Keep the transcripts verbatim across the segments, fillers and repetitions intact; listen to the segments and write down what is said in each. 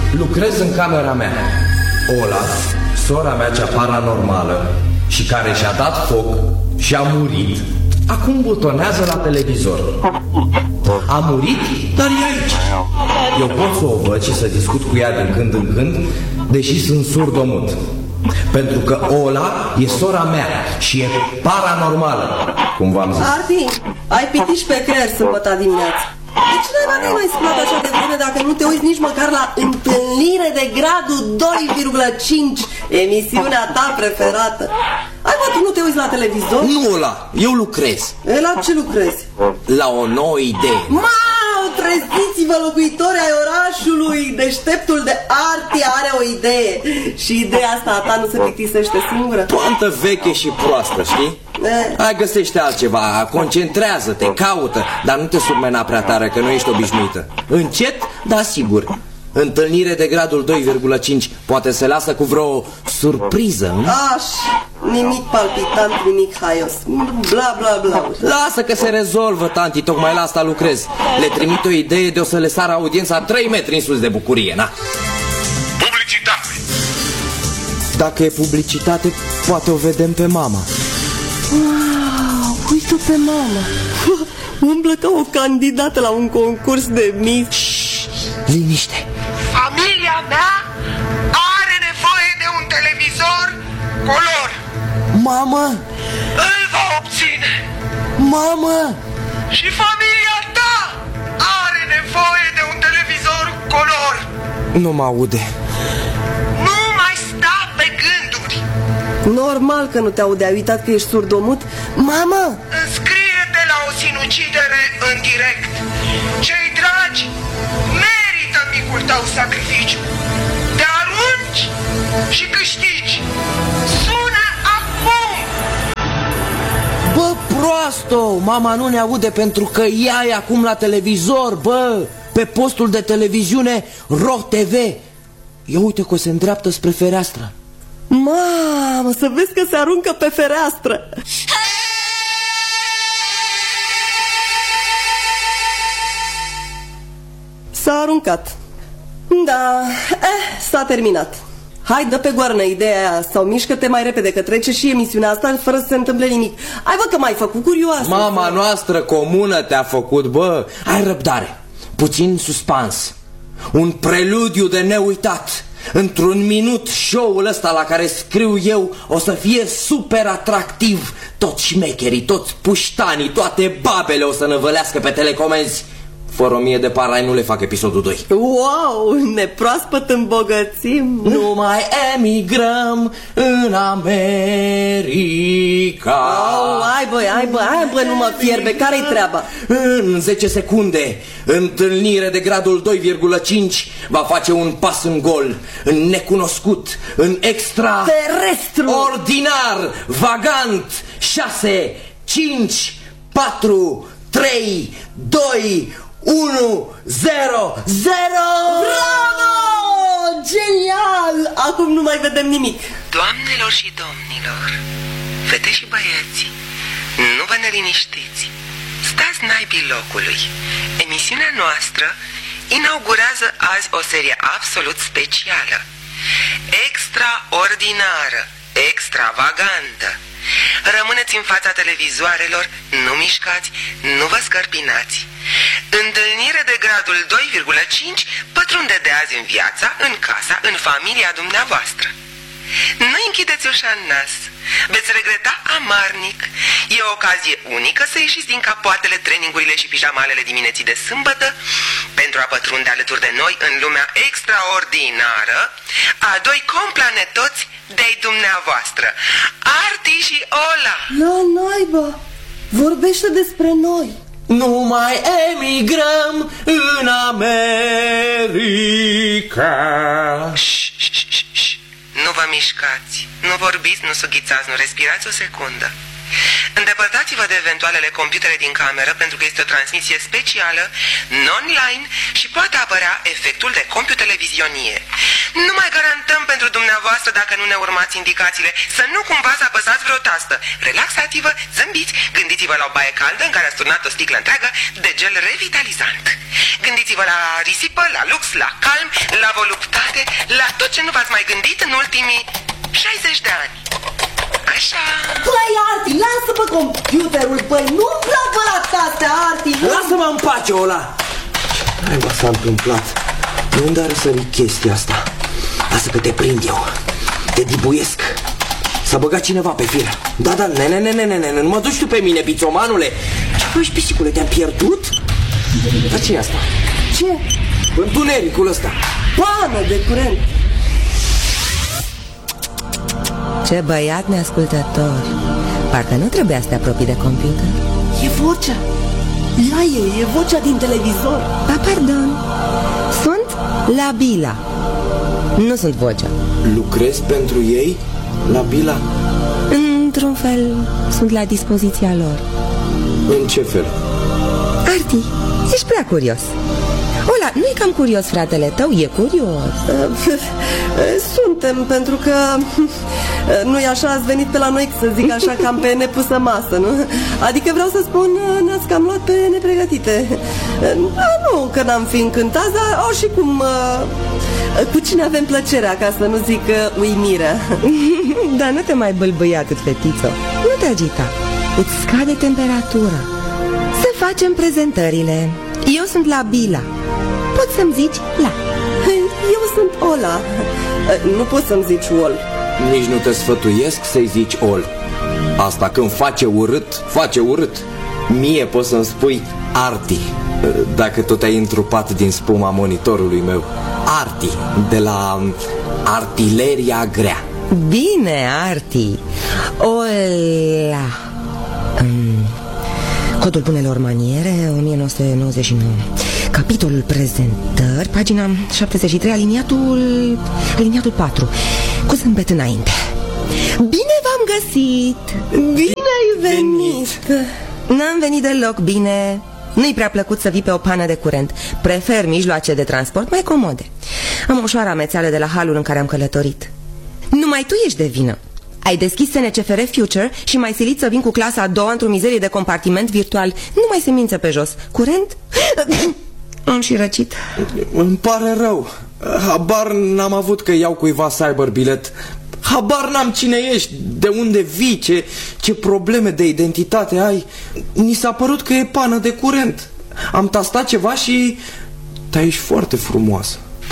lucrez în camera mea. Ola, sora mea cea paranormală și care și-a dat foc și a murit, acum butonează la televizor. A murit, dar e aici. Eu pot să o văd și să discut cu ea din când în când, deși sunt surdomut. Pentru că Ola e sora mea și e paranormală, cum v-am zis. Arti, ai pitiș pe creier sâmbătă dimineață. De ce n-ai mai spus așa de bine dacă nu te uiți nici măcar la Întâlnire de gradul doi virgulă cinci, emisiunea ta preferată? Hai mă, tu nu te uiți la televizor? Nu, Ola, eu lucrez. E, la ce lucrezi? La o nouă idee. Mau, treziți-vă locuitorii ai orașului, deșteptul de Arti are o idee. Și ideea asta a ta nu se plictisește singură? Poantă veche și proastă, știi? Hai, găsește altceva, concentrează-te, caută, dar nu te submena prea tare, că nu ești obișnuită. Încet, dar sigur. Întâlnire de gradul doi virgulă cinci poate se lasă cu vreo surpriză, nu? Aș, nimic palpitant, nimic haios. Bla, bla, bla. Lasă că se rezolvă, tanti, tocmai la asta lucrez. Le trimit o idee de o să le sară audiența trei metri în sus de bucurie, na? Publicitate! Dacă e publicitate, poate o vedem pe mama. Wow, uite pe mama. Umblă ca o candidată la un concurs de Miss. Liniște. Familia mea are nevoie de un televizor color. Mamă! Îl va obține. Mamă! Și familia ta are nevoie de un televizor color. Nu mă aude. Nu mai sta pe gânduri. Normal că nu te aude, ai uitat că ești surdomut. Mamă! Înscrie-te la o sinucidere în direct. Cei dragi merită micul tău sacrificiu. Te arunci și câștigi. Sună acum! Bă, proasto! Mama nu ne aude pentru că ea e acum la televizor, bă! Pe postul de televiziune RoTV. Ia uite că se îndreaptă spre fereastră. Mamă, să vezi că se aruncă pe fereastră. S-a aruncat. Da, eh, s-a terminat. Hai, dă pe goarnă ideea aia sau mișcă-te mai repede că trece și emisiunea asta fără să se întâmple nimic. Hai, bă, că m-ai făcut curioasă. Mama noastră comună te-a făcut, bă. Ai răbdare, puțin suspans, un preludiu de neuitat. Într-un minut show-ul ăsta la care scriu eu o să fie super atractiv. Toți șmecherii, toți puștanii, toate babele o să năvălească pe telecomenzi. Fără o mie de parai nu le fac episodul doi. Wow, ne proaspăt îmbogățim. Nu mai emigrăm în America. Oh, hai băi, hai băi, hai băi, nu mă fierbe, care-i treaba? În zece secunde, Întâlnire de gradul doi virgulă cinci va face un pas în gol, în necunoscut, în extra terestru, ordinar, vagant. Șase, cinci, patru, trei, doi, unu, zero, zero. Bravo! Genial! Acum nu mai vedem nimic. Doamnelor și domnilor, fete și băieți, nu vă neliniștiți. Stați naibii locului. Emisiunea noastră inaugurează azi o serie absolut specială, extraordinară, extravagantă. Rămâneți în fața televizoarelor, nu mișcați, nu vă scărpinați. Întâlnire de gradul doi virgulă cinci pătrunde de azi în viața, în casa, în familia dumneavoastră. Nu închideți ușa în nas, veți regreta amarnic. E o ocazie unică să ieșiți din capoatele, trainingurile și pijamalele dimineții de sâmbătă pentru a pătrunde alături de noi în lumea extraordinară a doi complanetoți de-ai dumneavoastră, Arti și Ola. La naiba, vorbește despre noi. Nu mai emigrăm în America. Ș, ș, ș, ș. Nu vă mișcați, nu vorbiți, nu sughițați, nu respirați o secundă. Îndepărtați-vă de eventualele computere din cameră pentru că este o transmisie specială, non-line și poate apărea efectul de computelevizionie. Nu mai garantăm pentru dumneavoastră dacă nu ne urmați indicațiile, să nu cumva să apăsați vreo tastă. Relaxați-vă, zâmbiți, gândiți-vă la o baie caldă în care ați turnat o sticlă întreagă de gel revitalizant. Gândiți-vă la risipă, la lux, la calm, la voluptate, la tot ce nu v-ați mai gândit în ultimii șaizeci de ani. Așa... Băi, Arti, lasă-mă computerul, băi, nu-mi plac bă la astea, Arti, nu... Lasă-mă în pace, Ola! Ce mă s-a întâmplat? De unde are sărit chestia asta? Lasă că te prind eu. Te dibuiesc. S-a băgat cineva pe fir. Da, da, ne, ne, ne, ne, ne, ne, nu mă duci tu pe mine, bițomanule. Ce faci, pisicule, te-am pierdut? Dar ce e asta? Ce? Întunericul ăsta. Pană de curent. Ce băiat neascultător. Parcă nu trebuia să te apropii de computer. E vocea. Ea e, e vocea din televizor. Pa, pardon. Sunt la Bila. Nu sunt vocea. Lucrezi pentru ei? La Bila? Într-un fel, sunt la dispoziția lor. În ce fel? Arti, ești prea curios. Ola, nu-i cam curios fratele tău? E curios. Suntem, pentru că nu-i așa, ați venit pe la noi, să zic așa, cam pe nepusă masă, nu? Adică vreau să spun, ne-ați cam luat pe nepregătite. Nu că n-am fi încântați, dar au și cum... Cu cine avem plăcerea, ca să nu zic uimirea. Dar nu te mai bâlbâi atât, fetiță. Nu te agita. Îți scade temperatura. Să facem prezentările. Eu sunt la Bila. Poți să-mi zici la. Eu sunt Ola. Nu poți să-mi zici Ol. Nici nu te sfătuiesc să-i zici Ol. Asta când face urât, face urât. Mie poți să-mi spui Arti, dacă tot ai întrupat din spuma monitorului meu. Arti, de la artileria grea. Bine, Arti. Ola. um, Codul bunelor maniere, o mie nouă sute nouăzeci și nouă. Capitolul prezentări, pagina șaptezeci și trei, aliniatul Aliniatul patru. Cu zâmbet înainte. Bine v-am găsit. Bine ai venit. N-am venit deloc bine. Nu-i prea plăcut să vii pe o pană de curent. Prefer mijloace de transport mai comode. Am o ușoară amețeală de la halul în care am călătorit. Numai tu ești de vină. Ai deschis S N C F R Future și m-ai silit să vin cu clasa a doua într-o mizerie de compartiment virtual. Nu mai semințe pe jos. Curent? Am și răcit. Îmi pare rău. Habar n-am avut că iau cuiva cyber bilet. Habar n-am cine ești, de unde vii, ce, ce probleme de identitate ai. Ni s-a părut că e pană de curent. Am tastat ceva și... Dar ești foarte frumoasă.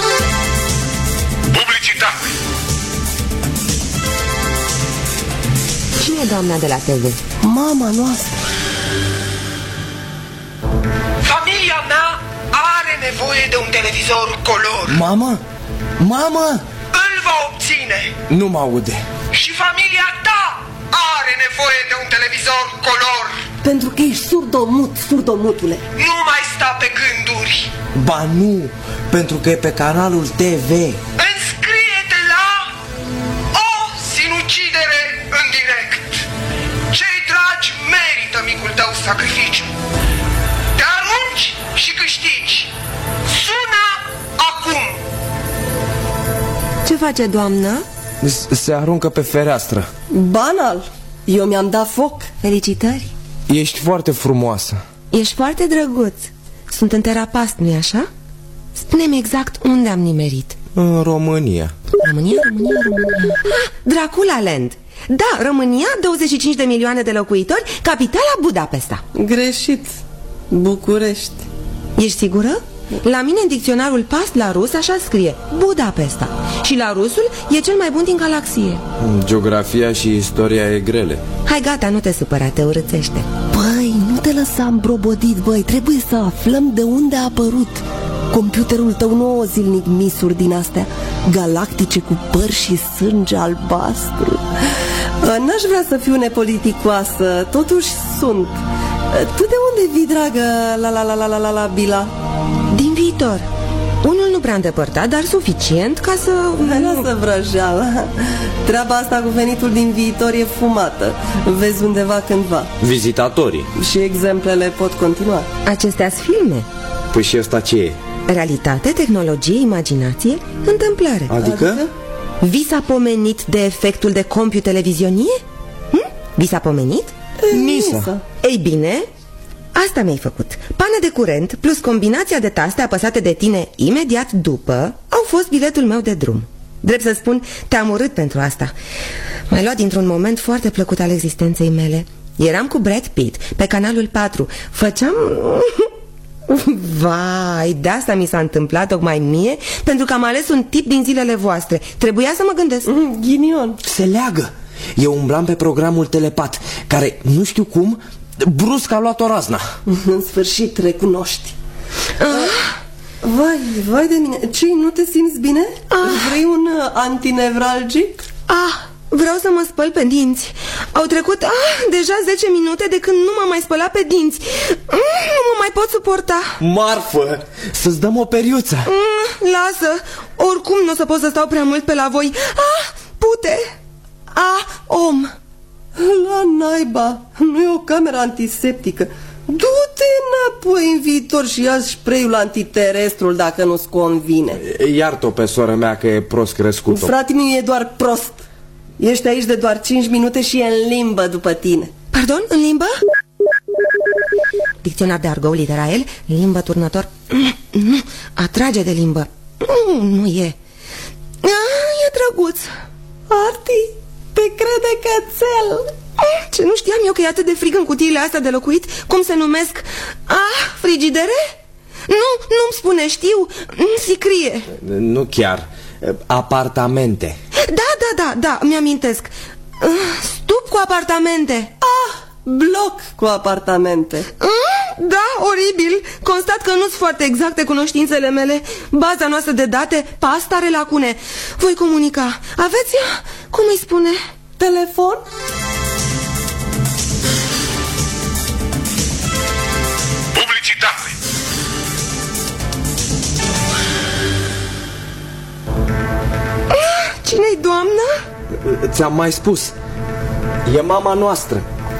Publicitate. Cine e doamna de la T V? Mama noastră. Familia mea are nevoie de un televizor color. Mamă? Mamă? Îl va obține. Nu mă aude. Și familia ta are nevoie de un televizor color. Pentru că ești surdomut, surdomutule. Nu mai sta pe gânduri. Ba nu, pentru că e pe canalul T V. Înscrie-te la o sinucidere în direct. Cei dragi merită micul tău sacrificiu. Te arunci și câștigi. Sună acum. Ce face, doamnă? Se aruncă pe fereastră. Banal. Eu mi-am dat foc. Felicitări. Ești foarte frumoasă. Ești foarte drăguț. Sunt în terapast, nu-i așa? Spune-mi exact unde am nimerit. În România. România, România, România. Ah, Dracula Land. Da, România, douăzeci și cinci de milioane de locuitori, capitala Budapesta. Greșit. București. Ești sigură? La mine în dicționarul past la rus așa scrie Budapesta. Și la rusul e cel mai bun din galaxie. Geografia și istoria e grele. Hai gata, nu te supăra, te urâțește. Băi, nu te lăsa îmbrobodit, băi. Trebuie să aflăm de unde a apărut. Computerul tău nu o zilnic misuri din astea galactice cu păr și sânge albastru. N-aș vrea să fiu nepoliticoasă, totuși sunt. Tu de unde vii, dragă, la la la la la la la Bila? Din viitor. Unul nu prea îndepărtat, dar suficient ca să... Lasă vrăjeala. Treaba asta cu venitul din viitor e fumată. Vezi undeva cândva. Vizitatorii. Și exemplele pot continua. Acestea-s filme. Păi și ăsta ce e? Realitate, tehnologie, imaginație, întâmplare. Adică? Adică? Vi s-a pomenit de efectul de computelevizionie? Hm? Vi s-a pomenit? Nisa. Ei bine, Asta mi-ai făcut. Pană de curent plus combinația de taste apăsate de tine imediat după au fost biletul meu de drum. Drept să spun, te-am urât pentru asta. M-ai luat dintr-un moment foarte plăcut al existenței mele. Eram cu Brad Pitt pe Canalul patru. Făceam... Vai, de asta mi s-a întâmplat tocmai mie, pentru că am ales un tip din zilele voastre. Trebuia să mă gândesc. mm, Ghinion. Se leagă. Eu umblam pe programul Telepat, care, nu știu cum, brusc a luat o razna. În sfârșit recunoști. ah. Vai, vai de mine. Ce, nu te simți bine? Ah. Vrei un uh, antinevralgic? Ah, vreau să mă spăl pe dinți. Au trecut ah, deja zece minute de când nu m-am mai spălat pe dinți. mm, Nu mă mai pot suporta. Marfă, să-ți dăm o periuță. mm, Lasă, oricum nu o să pot să stau prea mult pe la voi. Ah, pute. Ah, om. La naiba, nu e o cameră antiseptică. Du-te înapoi în viitor și ia spray-ul antiterestrul dacă nu-ți convine. Iartă-o pe sora mea că e prost crescută. Frate meu, e doar prost. Ești aici de doar cinci minute și e în limbă după tine. Pardon, în limbă? Dicționar de argou, litera L, limbă, turnător. Nu, atrage de limbă. Nu, nu e. Ah, e drăguț. Arti, te crede cățel. Ce, nu știam eu că e atât de frig în cutiile astea de locuit? Cum se numesc? Ah, frigidere? Nu, nu-mi spune, știu, sicrie. Nu chiar, apartamente. Da, da, da, da, mi-amintesc. Stup cu apartamente. Ah, bloc cu apartamente. Da, oribil. Constat că nu-s foarte exacte cunoștințele mele. Baza noastră de date, pasta are lacune. Voi comunica. Aveți, cum îi spune? Telefon? Publicitate. Cine-i doamna? Ți-am mai spus, e mama noastră.